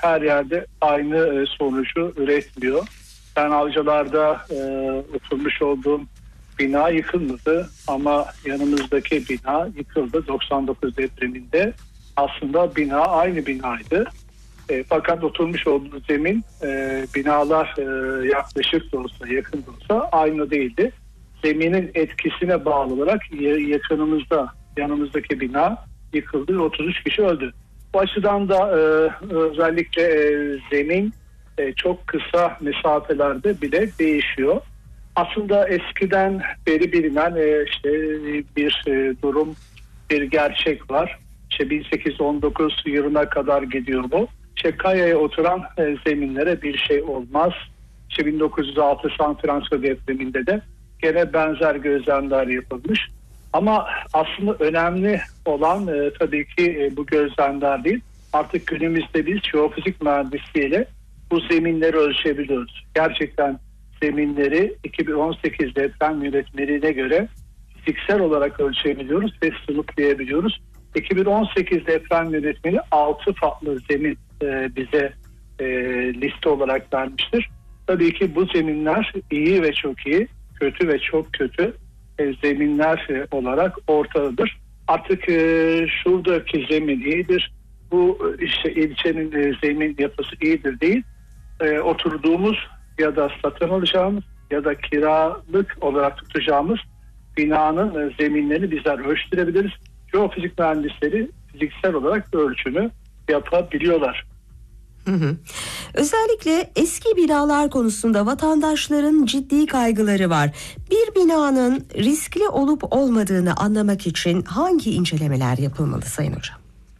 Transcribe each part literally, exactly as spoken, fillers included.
her yerde aynı e, sonucu üretmiyor. Ben Avcılar'da e, oturmuş olduğum bina yıkılmadı ama yanımızdaki bina yıkıldı doksan dokuz depreminde. Aslında bina aynı binaydı. E, fakat oturmuş olduğu zemin e, binalar e, yaklaşık da olsa yakın da olsa aynı değildi. Zeminin etkisine bağlı olarak yakınımızda yanımızdaki bina yıkıldı ve otuz üç kişi öldü. Bu açıdan da e, özellikle e, zemin e, çok kısa mesafelerde bile değişiyor. Aslında eskiden beri bilinen e, işte bir e, durum, bir gerçek var. İşte bin sekiz yüz on dokuz yılına kadar gidiyor bu. İşte kayaya oturan e, zeminlere bir şey olmaz. İşte bin dokuz yüz altı San Francisco depreminde de gene benzer gözlemler yapılmış. Ama aslında önemli olan e, tabii ki e, bu gözlemler değil. Artık günümüzde biz jeofizik mühendisliğiyle bu zeminleri ölçebiliyoruz. Gerçekten zeminleri iki bin on sekiz deprem yönetmeliğine göre fiziksel olarak ölçebiliyoruz ve sınıflayabiliyoruz. iki bin on sekiz deprem yönetmeliği altı farklı zemin e, bize e, liste olarak vermiştir. Tabii ki bu zeminler iyi ve çok iyi, kötü ve çok kötü e, zeminler e, olarak ortadadır. Artık e, şuradaki zemin iyidir, bu işte ilçenin e, zemin yapısı iyidir değil. E, oturduğumuz ya da satın alacağımız ya da kiralık olarak tutacağımız binanın e, zeminlerini bizler ölçtürebiliriz. Jeofizik mühendisleri fiziksel olarak ölçümü yapabiliyorlar. Hı hı. Özellikle eski binalar konusunda vatandaşların ciddi kaygıları var. Bir binanın riskli olup olmadığını anlamak için hangi incelemeler yapılmalı Sayın Hocam?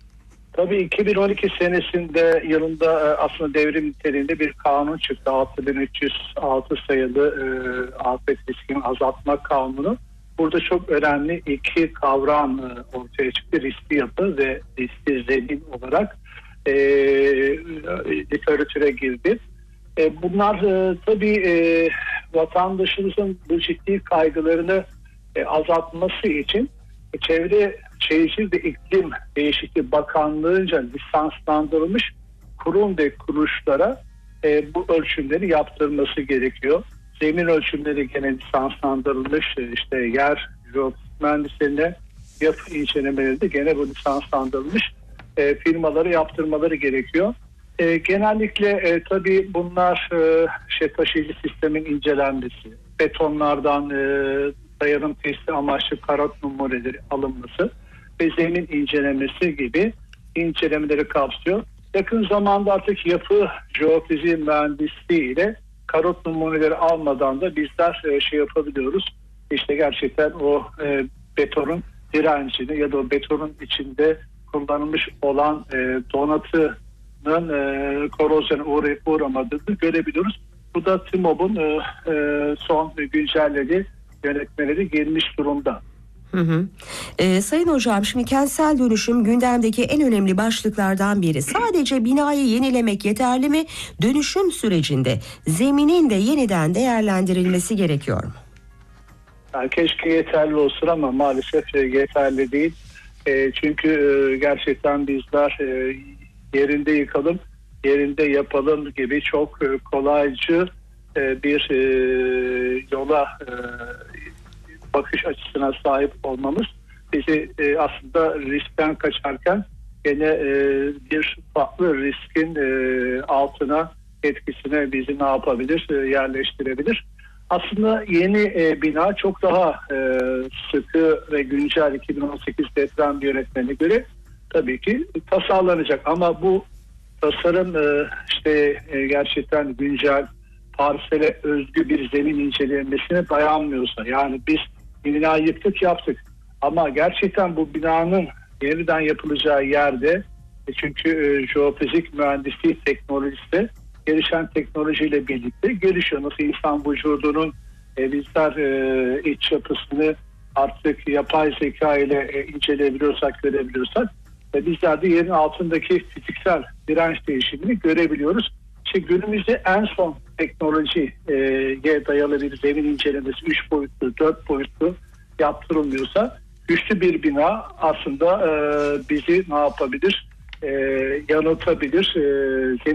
Tabii iki bin on iki senesinde yılında aslında devrim niteliğinde bir kanun çıktı. altı bin üç yüz altı sayılı e, afet riskini azaltma kanunu. Burada çok önemli iki kavram e, ortaya çıktı. Riskli yapı ve riskli zemin olarak e, literatüre girdi. E, bunlar e, tabii e, vatandaşımızın bu ciddi kaygılarını e, azaltması için e, Çevre Şehircilik ve İklim Değişikliği Bakanlığı'nca lisanslandırılmış kurum ve kuruluşlara e, bu ölçümleri yaptırması gerekiyor. Zemin ölçümleri gene lisanslandırılmış, işte yer jeofizik mühendislerine, yapı incelemeleri de gene bu lisanslandırılmış e, firmaları yaptırmaları gerekiyor. E, genellikle e, tabii bunlar e, şey, taşıyıcı sistemin incelenmesi, betonlardan e, dayanım testi amaçlı karot numuneleri alınması ve zemin incelemesi gibi incelemeleri kapsıyor. Yakın zamanda artık yapı jeofiziği mühendisliği ile karot numuneleri almadan da bizler e, şey yapabiliyoruz. İşte gerçekten o e, betonun direncini ya da o betonun içinde kullanılmış olan e, donatının e, korozyona uğrayıp uğramadığını görebiliyoruz. Bu da TİMOB'un e, e, son güncellediği yönetmeleri gelmiş durumda. Hı hı. Ee, Sayın Hocam, şimdi kentsel dönüşüm gündemdeki en önemli başlıklardan biri. Sadece binayı yenilemek yeterli mi? Dönüşüm sürecinde zeminin de yeniden değerlendirilmesi gerekiyor mu? Yani keşke yeterli olsun ama maalesef yeterli değil. E, çünkü e, gerçekten bizler e, yerinde yıkalım, yerinde yapalım gibi çok e, kolaycı e, bir e, yola e, bakış açısına sahip olmamız bizi e, aslında riskten kaçarken gene e, bir farklı riskin e, altına, etkisine bizi ne yapabilir, e, yerleştirebilir. Aslında yeni e, bina çok daha e, sıkı ve güncel iki bin on sekiz deprem yönetmeliğine göre tabii ki tasarlanacak. Ama bu tasarım e, işte e, gerçekten güncel, parsele özgü bir zemin incelenmesine dayanmıyorsa, yani biz binayı yıktık yaptık ama gerçekten bu binanın yeniden yapılacağı yerde e, çünkü e, jeofizik mühendisliği teknolojisi de gelişen teknolojiyle birlikte gelişiyor. Nasıl insan vücudunun e, bizler e, iç yapısını artık yapay zeka ile e, inceleyebiliyorsak, görebiliyorsak ve bizler de yerin altındaki fiziksel direnç değişimini görebiliyoruz. İşte günümüzde en son teknolojiye dayalı bir zemin incelemesi üç boyutlu, dört boyutlu yaptırılmıyorsa güçlü bir bina aslında e, bizi ne yapabilir? E, yanıltabilir. E,